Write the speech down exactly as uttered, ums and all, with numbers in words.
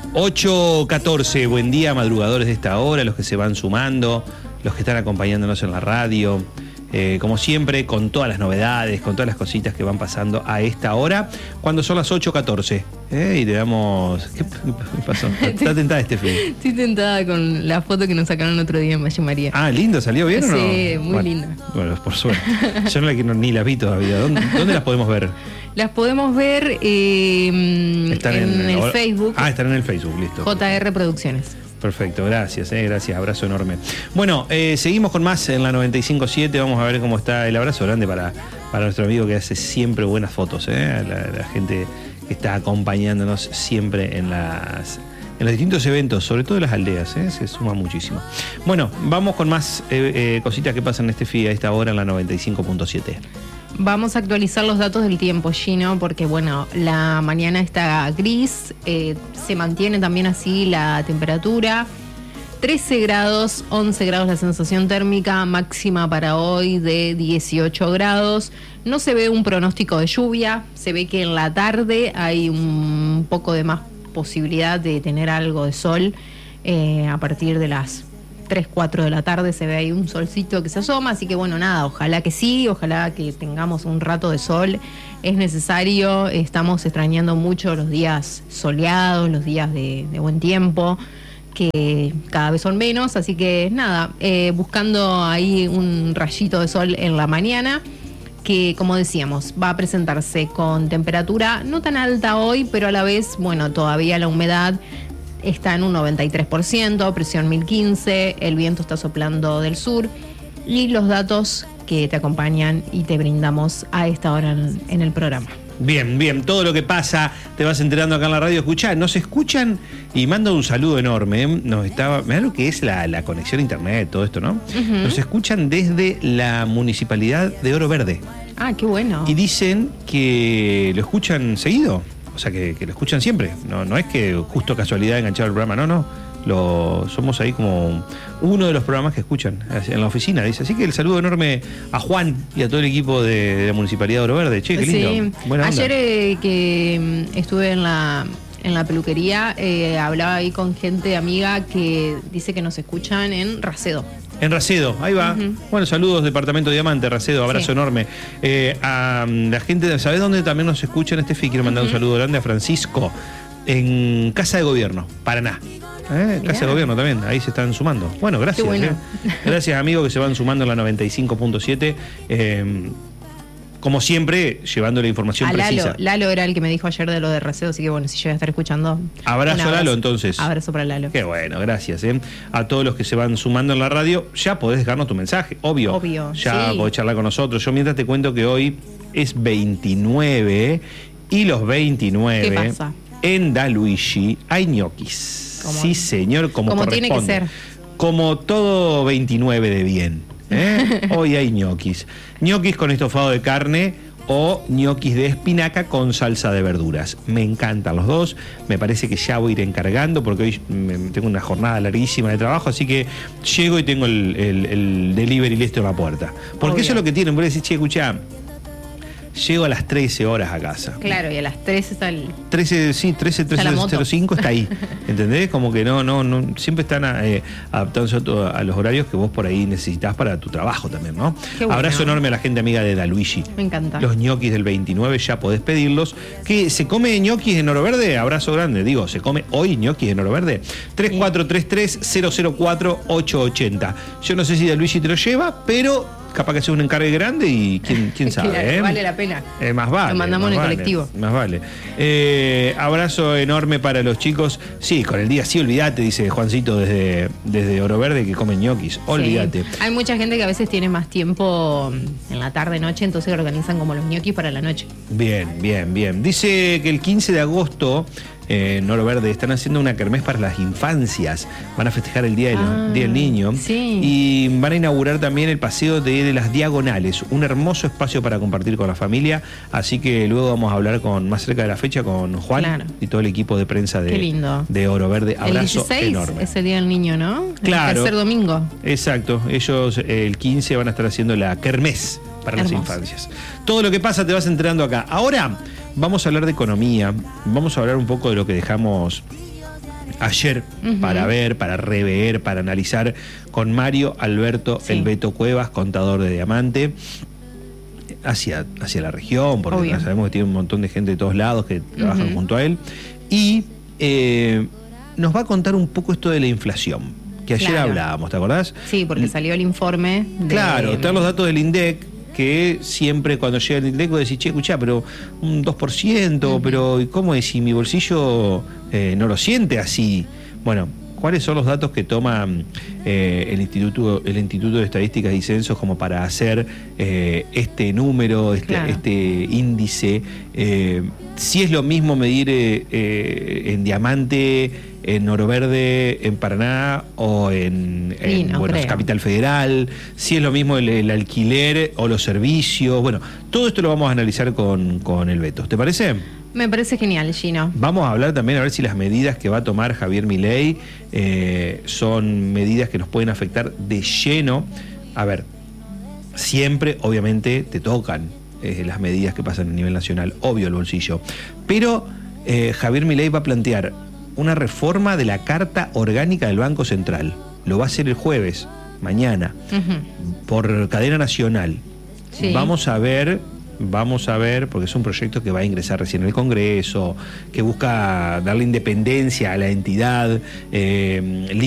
ocho catorce, buen día, madrugadores de esta hora, los que se van sumando, los que están acompañándonos en la radio. Eh, como siempre, con todas las novedades, con todas las cositas que van pasando a esta hora, cuando son las ocho catorce. Eh, y le damos... ¿Qué, qué pasó? ¿Está tentada, Estefi? Estoy tentada con la foto que nos sacaron otro día en Valle María. Ah, lindo, ¿salió bien o no? Sí, muy bueno, linda. Bueno, por suerte. Yo no, no, ni las vi todavía. ¿Dónde, dónde las podemos ver? Las podemos ver eh, están en, en el ahora, Facebook. Ah, están en el Facebook, listo. J R Producciones. Perfecto, gracias, eh, gracias, abrazo enorme. Bueno, eh, seguimos con más en la noventa y cinco punto siete, vamos a ver cómo está el abrazo grande para, para nuestro amigo que hace siempre buenas fotos, eh, la, la gente que está acompañándonos siempre en las... en los distintos eventos, sobre todo en las aldeas, ¿eh? Se suma muchísimo. Bueno, vamos con más eh, eh, cositas que pasan en este F I a esta hora en la noventa y cinco punto siete. Vamos a actualizar los datos del tiempo, Gino, porque bueno, la mañana está gris, eh, se mantiene también así la temperatura. trece grados, once grados la sensación térmica, máxima para hoy de dieciocho grados. No se ve un pronóstico de lluvia, se ve que en la tarde hay un poco de más posibilidad de tener algo de sol. Eh, a partir de las tres, cuatro de la tarde se ve ahí un solcito que se asoma, así que bueno, nada, ojalá que sí, ojalá que tengamos un rato de sol, es necesario, estamos extrañando mucho los días soleados, los días de, de buen tiempo, que cada vez son menos, así que nada, eh, buscando ahí un rayito de sol en la mañana, que como decíamos, va a presentarse con temperatura no tan alta hoy, pero a la vez, bueno, todavía la humedad está en un noventa y tres por ciento, presión mil quince, el viento está soplando del sur y los datos que te acompañan y te brindamos a esta hora en, en el programa. Bien, bien, todo lo que pasa, te vas enterando acá en la radio. Escuchá, nos escuchan y mando un saludo enorme. Nos estaba, mirá lo que es la, la conexión a internet, todo esto, ¿no? Uh-huh. Nos escuchan desde la municipalidad de Oro Verde. Ah, qué bueno. Y dicen que lo escuchan seguido. O sea, que, que lo escuchan siempre. No, no es que justo casualidad enganchado el programa, no, no. Lo, somos ahí como uno de los programas que escuchan en la oficina, dice. Así que el saludo enorme a Juan y a todo el equipo de, de la Municipalidad de Oro Verde. Che, qué lindo. Sí. Ayer eh, que estuve en la, en la peluquería, eh, hablaba ahí con gente amiga que dice que nos escuchan en Racedo. En Racedo, ahí va. Uh-huh. Bueno, saludos, Departamento Diamante, Racedo, abrazo sí. enorme. Eh, a la gente, ¿sabés dónde también nos escuchan este F I? Quiero mandar uh-huh. un saludo grande a Francisco, en Casa de Gobierno, Paraná. Eh, Casa de Gobierno también, ahí se están sumando. Bueno, gracias. Bueno. Eh. Gracias, amigos, que se van sumando en la noventa y cinco punto siete. Eh, como siempre, llevando la información a Lalo, precisa. Lalo era el que me dijo ayer de lo de Racedo, así que bueno, si llega a estar escuchando. Abrazo a Lalo, entonces. Abrazo para Lalo. Qué bueno, gracias. Eh. A todos los que se van sumando en la radio, ya podés dejarnos tu mensaje, obvio. Obvio. Ya sí. podés charlar con nosotros. Yo mientras te cuento que hoy es veintinueve y los veintinueve. ¿Qué pasa? En Daluigi hay ñoquis. ¿Cómo? Sí, señor, como, como corresponde. Tiene que ser. Como todo veintinueve de bien. ¿eh? Hoy hay ñoquis. Ñoquis con estofado de carne o ñoquis de espinaca con salsa de verduras. Me encantan los dos. Me parece que ya voy a ir encargando porque hoy tengo una jornada larguísima de trabajo, así que llego y tengo el, el, el delivery listo en la puerta. Porque Obvio. Eso es lo que tienen. Vos decís, che, escuchá, llego a las trece horas a casa. Claro, y a las trece está el... trece, sí, trece, trece cero cinco está ahí. ¿Entendés? Como que no, no, no, siempre están eh, adaptándose a, a los horarios que vos por ahí necesitas para tu trabajo también, ¿no? Qué bueno. Abrazo enorme a la gente amiga de Daluigi. Me encanta. Los ñoquis del veintinueve ya podés pedirlos. ¿Que se come ñoquis en Oro Verde? Abrazo grande. Digo, ¿se come hoy ñoquis en Oro Verde? tres cuatro tres tres, cero cero cuatro, ocho ocho cero. Yo no sé si Daluigi te lo lleva, pero capaz que sea un encargue grande y quién, quién sabe. Claro, ¿eh? Vale la pena. Eh, más vale. Lo mandamos en el vale, colectivo. Más vale. Eh, abrazo enorme para los chicos. Sí, con el día sí, olvídate, dice Juancito desde, desde Oro Verde, que comen ñoquis. Olvídate. Sí. Hay mucha gente que a veces tiene más tiempo en la tarde, noche, entonces organizan como los ñoquis para la noche. Bien, bien, bien. Dice que el quince de agosto eh, en Oro Verde están haciendo una kermés para las infancias. Van a festejar el Día del, ah, día del Niño. Sí. Y van a inaugurar también el paseo de, de las Diagonales, un hermoso espacio para compartir con la familia. Así que luego vamos a hablar con más cerca de la fecha con Juan claro. y todo el equipo de prensa de, Qué lindo. de Oro Verde. Abrazo el dieciséis enorme. Es el Día del Niño, ¿no? Claro. El tercer domingo. Exacto. Ellos el quince van a estar haciendo la kermés para Hermoso. Las infancias. Todo lo que pasa te vas enterando acá. Ahora vamos a hablar de economía, vamos a hablar un poco de lo que dejamos ayer uh-huh. para ver, para rever, para analizar con Mario Alberto sí. El Beto Cuevas, contador de Diamante, hacia, hacia la región, porque Obvio. sabemos que tiene un montón de gente de todos lados que trabajan uh-huh. junto a él. Y eh, nos va a contar un poco esto de la inflación, que ayer claro. hablábamos, ¿te acordás? Sí, porque salió el informe. De... Claro, están los datos del INDEC, que siempre cuando llega el INDEC vos decís, che, escuchá, pero un dos por ciento, uh-huh. pero ¿cómo es? Si mi bolsillo eh, no lo siente así. Bueno, ¿cuáles son los datos que toma eh, el Instituto el Instituto de Estadísticas y Censos como para hacer eh, este número, este, claro. este índice? Eh, si es lo mismo medir eh, eh, en Diamante, en Oro Verde, en Paraná o en, en sí, no bueno, Capital Federal, si es lo mismo el, el alquiler o los servicios. Bueno, todo esto lo vamos a analizar con, con el Beto. ¿Te parece? Me parece genial, Gino. Vamos a hablar también a ver si las medidas que va a tomar Javier Milei eh, son medidas que nos pueden afectar de lleno. A ver, siempre obviamente te tocan eh, las medidas que pasan a nivel nacional, obvio el bolsillo, pero eh, Javier Milei va a plantear una reforma de la Carta Orgánica del Banco Central. Lo va a hacer el jueves, mañana, uh-huh. por cadena nacional. Sí. Vamos a ver, vamos a ver, porque es un proyecto que va a ingresar recién en el Congreso, que busca darle independencia a la entidad, eh,